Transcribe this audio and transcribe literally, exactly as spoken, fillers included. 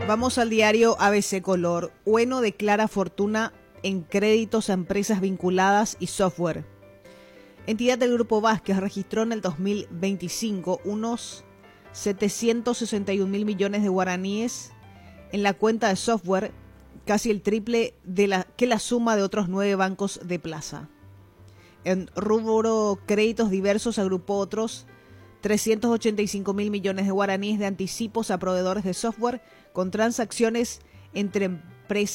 Vamos al diario A B C Color. Ueno declara fortuna en créditos a empresas vinculadas y software. Entidad del Grupo Vázquez registró en el dos mil veinticinco unos setecientos sesenta y un mil millones de guaraníes en la cuenta de software, casi el triple de la, que la suma de otros nueve bancos de plaza. En rubro créditos diversos agrupó otros trescientos ochenta y cinco mil millones de guaraníes de anticipos a proveedores de software con transacciones entre